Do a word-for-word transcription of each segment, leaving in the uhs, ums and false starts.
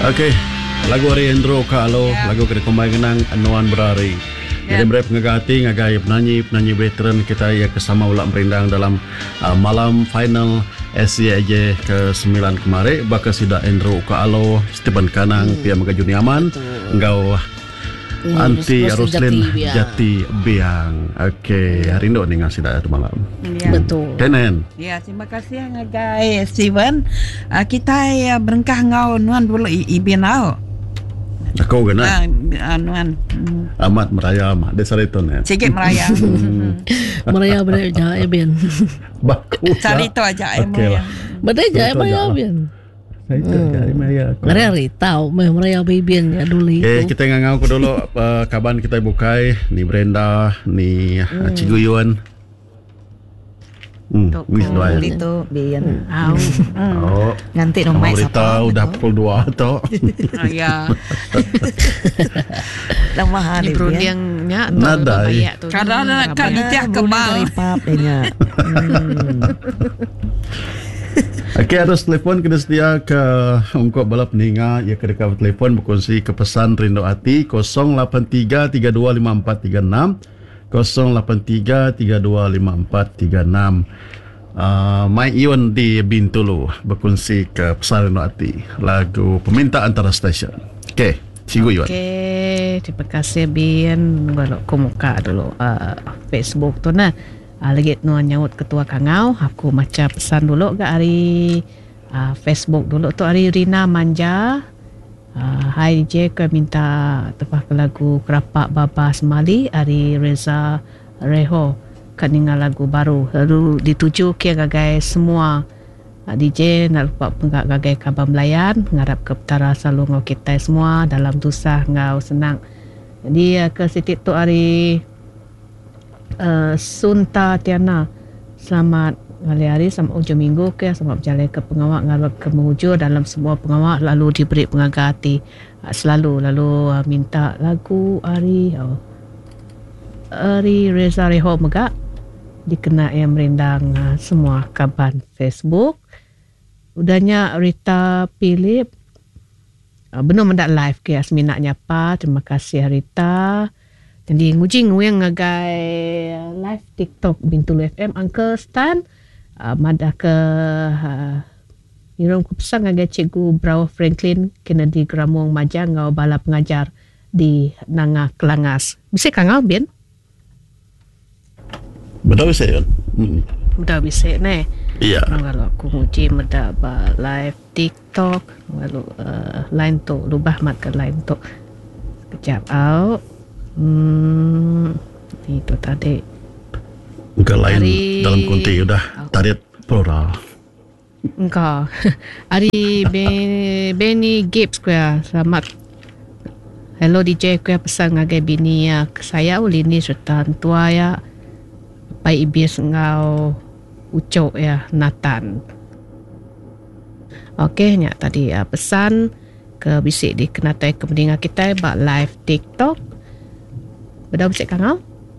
Okey, lagu hari Andrew Kalo, yeah. Lagu kena kembali kenang Anuan Berari. Yeah. Jadi mereka pengagati, ngagai penyanyi, penyanyi veteran kita yang kesama ulang merindang dalam uh, malam final S C I J ke sembilan kemarin. Bakal sida Andrew Kalo, Stephen Kanang, hmm. Pia Mega Juniaman, engkau hmm, Anti Roslin Jati Biang. Okey, hari ini ni ngasih dah malam. Ya. Betul. Kenen. Ya, terima kasih ngagai Steven. Uh, kita uh, berengkah ngau nuan dulu ibin au. Aku kena. Uh, nuan. Hmm. Amat meraya amat desa itu ni. Sikit meraya. Meraya benar aja ibin. Bagus. Cari tu aja okay, benar aja meraya ibin. Itu dari Maya. Mereka tahu mereka bibian ya dulu. Okay, kita ngangau ko dulu uh, kaban kita bukai ni Brenda ni hmm. Ciguyuan. Hmm, wis doa itu bian. Oh. Nanti nomai siapa? Kita udah pukul dua tu. Ya. Lama hari berundingnya nada. Karena kan dia kebal. Papanya. Okey, harus telefon kena sedia ke ungkap balap ninga ya ke dekat telefon berkongsi kepesan rindu hati kosong lapan tiga tiga dua lima empat tiga enam kosong lapan tiga tiga dua lima empat tiga enam. Uh, Mai Iwan di Bintulu berkongsi kepesan rindu hati lagu peminta antara stesen. Okey, cikgu Iwan. Okey, terima kasih Bin. Kalau aku muka dulu uh, Facebook tu nah. Uh, lagi nuan nyaut ketua Kangau, aku macam pesan dulu ke hari uh, Facebook dulu tu hari Rina Manja. Uh, hai D J ke minta tepah ke lagu Kerapak Baba Semali hari Reza Reho kan dengar lagu baru. Lalu dituju ke gagai semua uh, D J nak lupa penggak gagai Kabar Melayan ngarap ke petara selalu ngau kita semua dalam tusah ngau senang. Jadi uh, ke situ tu hari Uh, Sunta Tiana, selamat hari-hari sama ujung minggu ke selamat berjalan ke pengawak ngarap ke mewujud dalam semua pengawak lalu diberi pengaga hati uh, selalu lalu uh, minta lagu hari oh, hari Reza Reho Megak dikena yang merindang uh, semua kaban Facebook. Udahnya Rita Philip uh, benar mendak live ke seminatnya apa. Terima kasih Rita. Jadi nguji nguyang ngagai live TikTok Bintulu F M Uncle Stan uh, madah ke uh, irong ku pesan ngagai cikgu Brau Franklin kena di Gramong Majang ngau bala pengajar di Nangah Kelangas. Bisa kangau Bin? Betul bisa Yon. Hmm. Betul bisa ne. Iya. Kalau aku nguji medah ba live TikTok lalu uh, line tu lubah mat ke line tu. Sekejap out. Hmm, itu tadi. Engkau lain hari... dalam konti udah oh. Tadi plural. Engkau hari Be- Benny Gibbs kuya selamat. Hello D J kuya pesan ngagai bini ya saya ulini serta tua ya. Pai ibis ngau ucok ya Nathan. Okey nya tadi ya pesan ke bisik di kenatai kepentingan kita bak live TikTok. Bedau bisik kangau?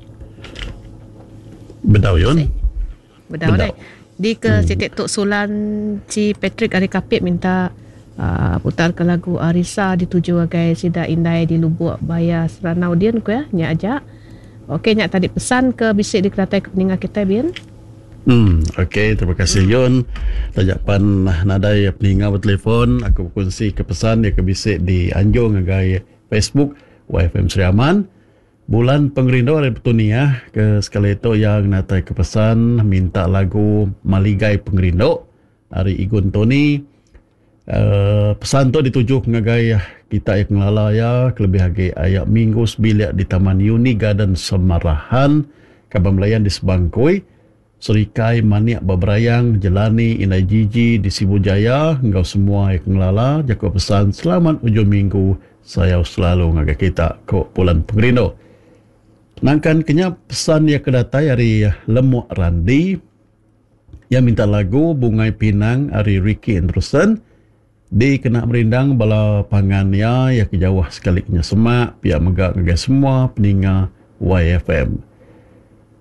Bedau Yon. Bedau deh. Di ke hmm. sitik Tok Sulan si Patrick Ari Kapit minta uh, putar ke lagu Arisa dituju agai sida indai di Lubuk Baya Seranau Dian ku ya nya ajak. Okey nya tadi pesan ke bisik di keratai kepentingan kita Bian. Hmm, okey terima kasih Yon. Tajapan nadai peninga bertelefon aku kongsi ke pesan dia ke bisik di Anjung agai Facebook Y F M Seriaman. Bulan Pengerindau hari Petunia ke sekali itu yang natai kepesan minta lagu Maligai Pengerindau hari Igun Tony. Uh, pesan tu dituju ngagai kita yang ngelala ya kelebih lagi ayak minggu sebiliak di Taman Uni Garden Semarahan Kabar Melayan di Sebangkoi Serikai Maniak Babrayang Jelani Inai Jiji di Sibujaya engkau semua yang ngelala jaga pesan selamat ujung minggu saya selalu ngagai kita ke Bulan Pengerindau. Nangkan kenya pesan yang kedatai hari Lemuk Randi yang minta lagu Bungai Pinang hari Ricky Anderson di kena merindang bala pangannya yang kejauh sekali kenya semak pihak megak ngagai semua peninga Y F M.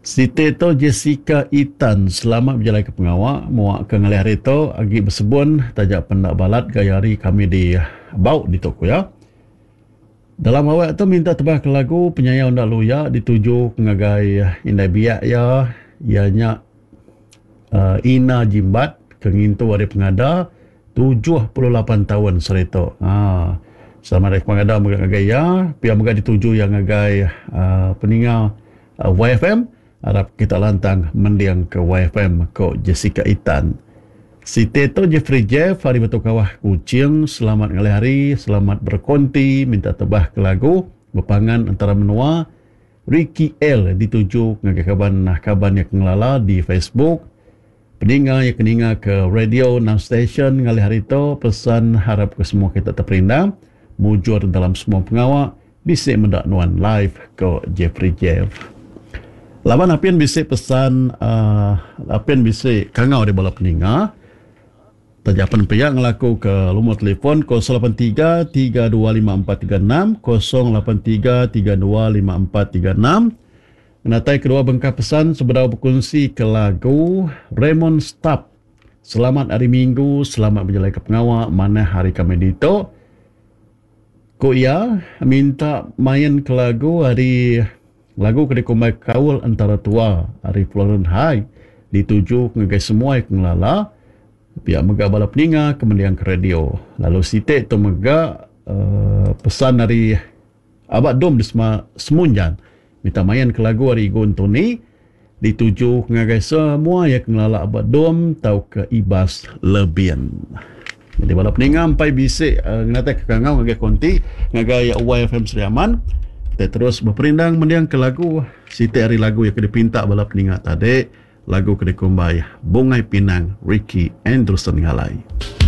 Siti to Jessica Itan selamat berjalan ke pengawak muak ke ngalih hari to agi bersebun tajak pendak balat gaya hari kami di bau di toko ya. Dalam awak tu minta tebah ke lagu penyayang undak luya dituju ngagai indai biak ya ianya uh, Ina Jimbat kengintu hari pengada tujuh puluh lapan tahun serito. Ha selamat hari pengada ngagai ya pihak mereka dituju yang ngagai uh, peningal uh, Y F M. Harap kita lantang mendiang ke Y F M ko Jessica Itan. Si Teto Jeffrey Jeff hari betul kawah kucing selamat ngalih hari, selamat berkonti, minta tebah ke lagu berpangan antara menua. Ricky L dituju ngagai kaban nah kaban yang ngelala di Facebook. Peninga yang keninga ke radio enam station ngalih hari itu pesan harap ke semua kita terperindah mujur dalam semua pengawak bisik mendak nuan live ko Jeffrey Jeff. Lawan apian bisik pesan uh, apian bisik kangau di bala peninga. Tajapan pihak ngelaku ke lumur telefon kosong lapan tiga tiga dua lima empat tiga enam kosong lapan tiga tiga dua lima empat tiga enam. Menatai kedua bengkah pesan sebenarnya berkongsi ke lagu Raymond Stapp. Selamat hari Minggu, selamat berjalan ke pengawak mana hari kami dito. Ko ia minta main ke lagu hari lagu kedai kumai kaul antara tua hari Florence High dituju ngagai semua yang ngelala pihak mega bala peninga kemudian ke radio. Lalu sitek tu mega uh, pesan dari abad dom di sema semunjan minta main ke lagu hari Gontoni dituju ngagai semua yang ngelala abad dom tau ke Ibas Lebian. Jadi bala peninga sampai bisik uh, ngata ke kangau ngagai konti ngagai Y F M Seriaman. Kita terus berperindang mendiang ke lagu Siti hari lagu yang kedipinta bala peningat tadi lagu kedai kumbai Bungai Pinang Ricky Anderson Ngalai.